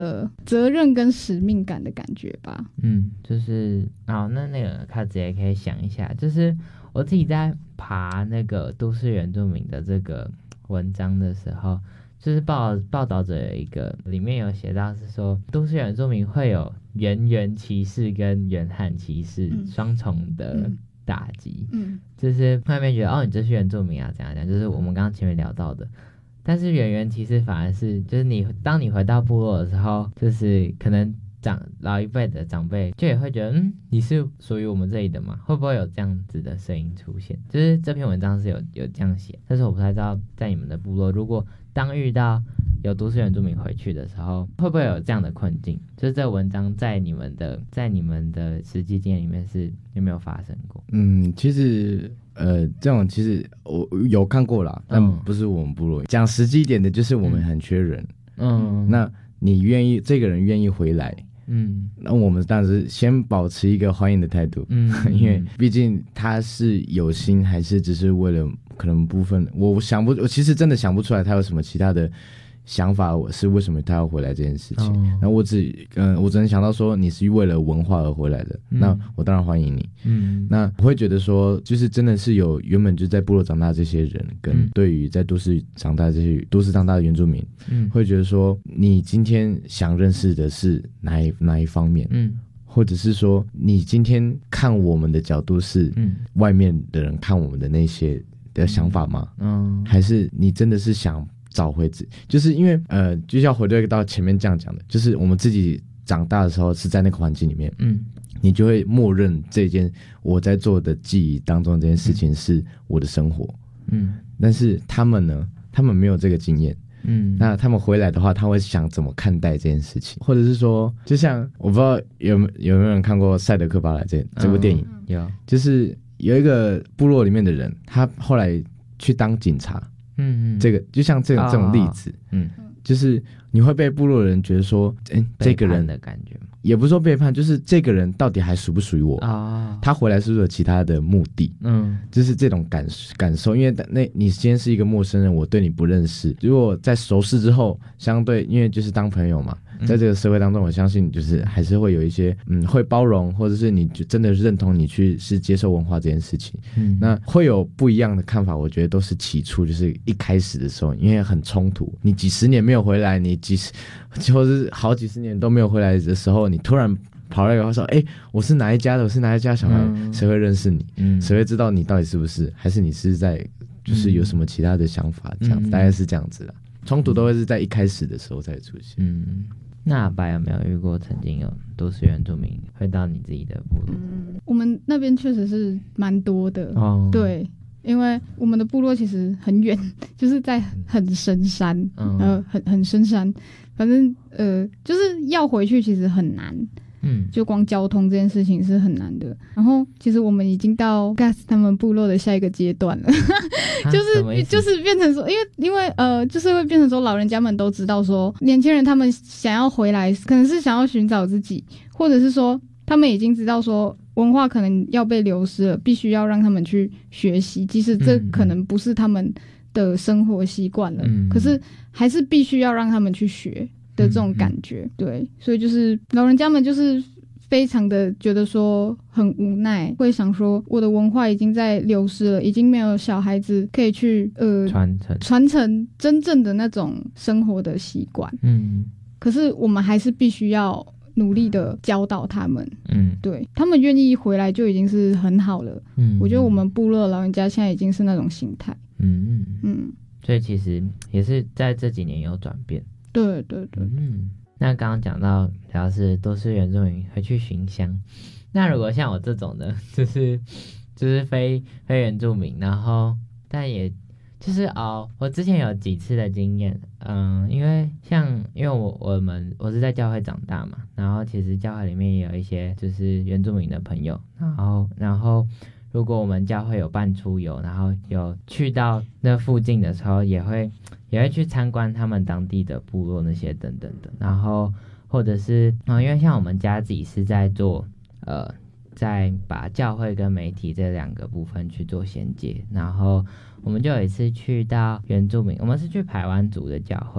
责任跟使命感的感觉吧。 就是那个他直接可以想一下，就是我自己在爬那个都市原住民的这个文章的时候，就是报道者有一个里面有写到是说，都市原住民会有原歧视跟原汉歧视双重的打击，就是外面觉得你这是原住民啊，怎样讲，就是我们刚刚前面聊到的。但是原其实反而是，就是当你回到部落的时候，就是可能老一辈的长辈就也会觉得，你是属于我们这里的吗？会不会有这样子的声音出现？就是这篇文章是有这样写，但是我不太知道在你们的部落，如果当遇到有都市原住民回去的时候，会不会有这样的困境？就是这个文章在你们的实际经验里面是有没有发生过？ 其实这种其实我有看过啦，但不是我们部落。讲实际一点的，就是我们很缺人。那你这个人愿意回来，那我们当然是先保持一个欢迎的态度，因为毕竟他是有心，还是只是为了可能部分，我其实真的想不出来他有什么其他的想法，我是为什么他要回来这件事情。然后我只能想到说，你是为了文化而回来的，那我当然欢迎你。那我会觉得说，就是真的是有原本就在部落长大的这些人，跟对于在都市长大的原住民，会觉得说，你今天想认识的是哪一方面，或者是说，你今天看我们的角度是外面的人看我们的那些的想法吗？还是你真的是想找回自己？就是因为就是要回到前面这样讲的，就是我们自己长大的时候是在那个环境里面，你就会默认这件我在做的记忆当中这件事情是我的生活，但是他们呢，他们没有这个经验，那他们回来的话，他会想怎么看待这件事情，或者是说，就像我不知道有没有人看过《赛德克巴莱》这部电影， 有， 就是有一个部落里面的人，他后来去当警察，这个就像这种例子，就是你会被部落人觉得说，这个人的感觉吗？ 也不是说背叛，就是这个人到底还属不属于我他回来是不是有其他的目的？就是这种感受。因为你今天是一个陌生人，我对你不认识，如果在熟识之后，相对因为就是当朋友嘛，在这个社会当中，我相信就是还是会有一些会包容，或者是你就真的认同你是接受文化这件事情，那会有不一样的看法。我觉得都是起初就是一开始的时候，因为很冲突，你几十年没有回来，你或是好几十年都没有回来的时候，你突然跑来以后说，我是哪一家的，我是哪一家小孩，谁会认识你？谁会知道你到底是不是？还是你是在就是有什么其他的想法？这样子大概是这样子啦。冲突都会是在一开始的时候才出现。 那阿白有没有遇过曾经有都市原住民会到你自己的部落？ 我们那边确实是蛮多的，对，因为我们的部落其实很远，就是在很深山，很深山，反正就是要回去其实很难。就光交通这件事情是很难的。然后其实我们已经到 Gas 他们部落的下一个阶段了，就是变成说，因为就是会变成说，老人家们都知道说，年轻人他们想要回来，可能是想要寻找自己，或者是说他们已经知道说文化可能要被流失了，必须要让他们去学习，即使这可能不是他们的生活习惯了，可是还是必须要让他们去学的这种感觉。对，所以就是老人家们就是非常的觉得说很无奈，会想说我的文化已经在流失了，已经没有小孩子可以去传承真正的那种生活的习惯。可是我们还是必须要努力的教导他们。对，他们愿意回来就已经是很好了。我觉得我们部落老人家现在已经是那种心态。 所以其实也是在这几年有转变。 对。 那刚刚讲到主要是都市原住民会去寻乡，那如果像我这种的，就是非原住民，然后但也就是我之前有几次的经验，因为我是在教会长大嘛，然后其实教会里面也有一些就是原住民的朋友，然后如果我们教会有办出游，然后有去到那附近的时候，也会去参观他们当地的部落那些等等的，然后或者是因为像我们家自己是在做在把教会跟媒体这两个部分去做衔接，然后我们就有一次去到原住民，我们是去排湾族的教会，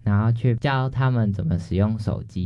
然后去教他们怎么使用手机。